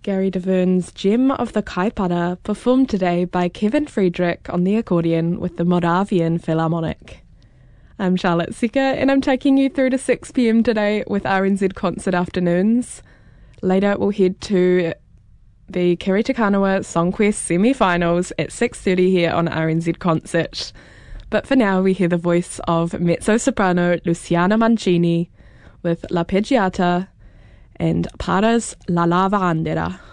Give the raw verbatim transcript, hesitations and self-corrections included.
Gary DeVern's Gem of the Kaipara, performed today by Kevin Friedrich on the accordion with the Moravian Philharmonic. I'm Charlotte Secker, and I'm taking you through to six p.m. today with R N Z Concert Afternoons. Later we'll head to the Kiri Te Kanawa Songquest semi-finals at six thirty here on R N Z Concert. But for now we hear the voice of mezzo-soprano Luciana Mancini with La Peggiata and Para's La Lavandera.